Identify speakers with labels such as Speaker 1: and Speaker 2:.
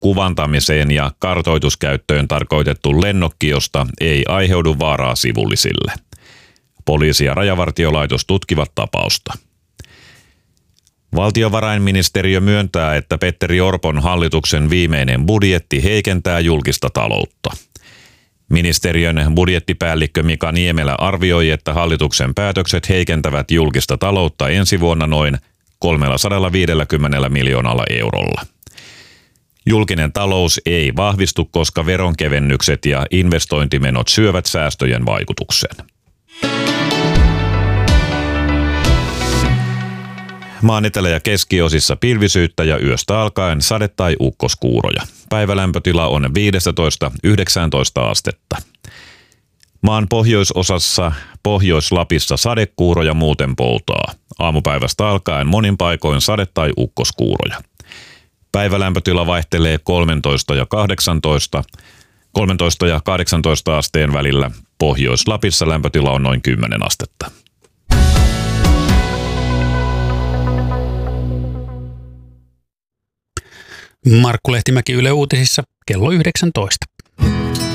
Speaker 1: kuvantamiseen ja kartoituskäyttöön tarkoitettu lennokki, josta ei aiheudu vaaraa sivullisille. Poliisi ja Rajavartiolaitos tutkivat tapausta. Valtiovarainministeriö myöntää, että Petteri Orpon hallituksen viimeinen budjetti heikentää julkista taloutta. Ministeriön budjettipäällikkö Mika Niemelä arvioi, että hallituksen päätökset heikentävät julkista taloutta ensi vuonna noin 350 miljoonalla eurolla. Julkinen talous ei vahvistu, koska veronkevennykset ja investointimenot syövät säästöjen vaikutuksen. Maan etelä- ja keskiosissa pilvisyyttä ja yöstä alkaen sade- tai ukkoskuuroja. Päivälämpötila on 15–19 astetta. Maan pohjoisosassa Pohjois-Lapissa sadekuuroja muuten poutaa. Aamupäivästä alkaen monin paikoin sade- tai ukkoskuuroja. Päivälämpötila vaihtelee 13 ja 18 asteen välillä. Pohjois-Lapissa lämpötila on noin 10 astetta.
Speaker 2: Markku Lehtimäki Yle Uutisissa kello 19.